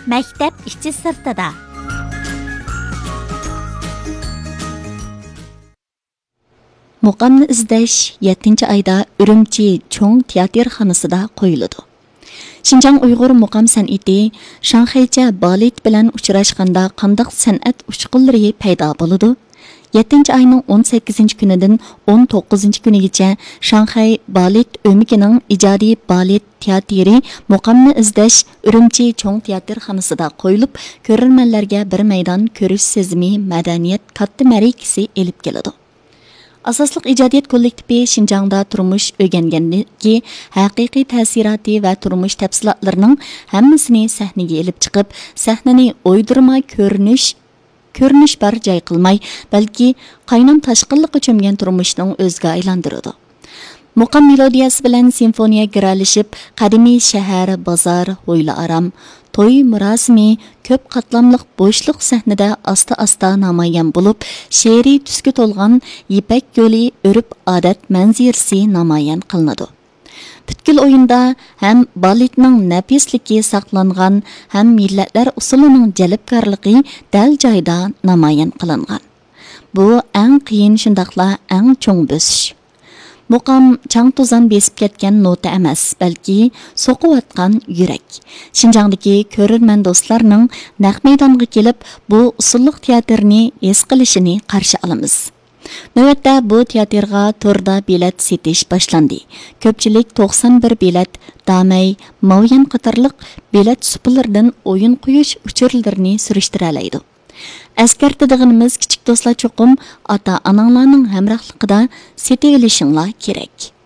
Мәктәп іші сыртыда. Muqamni izlash 7 ayda Ürümçi Çoğ teatrxonasida qo'yiladi. Xinjiang Uyg'ur muqam san'ati Shanxaycha balet bilan uchrashganda qanday san'at uchqunlari paydo bo'ladi? 7 ayning 18 kunidan 19 kunigacha Shanxay balet o'mikining ijodiy balet teatri muqamni izlash Ürümçi Çoğ teatrxonasida qo'yilib, ko'rarmanlarga bir maydon ko'rish sezimi madaniyat katta ma'rikasi elib keladi. Asosliq ijodiyat kollektivi Xinjiangda turmush o'rganganligi, haqiqiy ta'siroti va turmush tafsilotlarining hammasini sahnaga elib chiqib, sahnani o'ydirma ko'rinish bar joy qilmay, balki qaynon tashqinliqqa cho'mgan turmushning o'ziga aylantiradi. Muqam melodiyasi bilan simfoniya giralishib, qadimiy shahar, bozor, ho'yla aram, to'y murosimi ko'p qatlamliq bo'shliq sahnada asta-asta namoyon bo'lib, she'riy tusga to'lgan Ipak yo'li o'rib odat manzirasi namoyon qilinadi. Butkul o'yinda ham baletning nafisligi saqlangan, ham millatlar usulining jalbkorligi dal joyda namoyon qilingan. Bu eng qiyin shundaqla eng cho'ng bosish. Muqam chang to'zon besib ketgan nota emas, balki so'qiyotgan yurak. Xinjiangdagi ko'rarman do'stlarning naq maydonga kelib, bu usulliq teatrni his qilishini qarshi olamiz. Navbatda bu teatrga turda bilet setish boshlandi. Ko'pchilik 91 bilet, damay, mavyan qatorliq bilet supilaridan o'yin qo'yish uchurlarini surishtirib oladi. Eskartadiganimiz kichik do'stlar cho'qim ota-onanglarning hamrohligida setib olishinglar kerak.